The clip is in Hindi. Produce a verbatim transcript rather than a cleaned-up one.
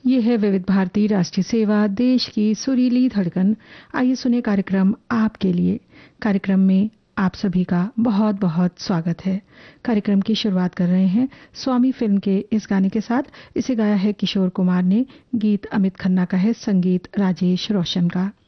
ये है विविध भारती राष्ट्रीय सेवा, देश की सुरीली धड़कन। आइए सुने कार्यक्रम आपके लिए। कार्यक्रम में आप सभी का बहुत बहुत स्वागत है। कार्यक्रम की शुरुआत कर रहे हैं स्वामी फिल्म के इस गाने के साथ। इसे गाया है किशोर कुमार ने, गीत अमित खन्ना का है, संगीत राजेश रोशन का।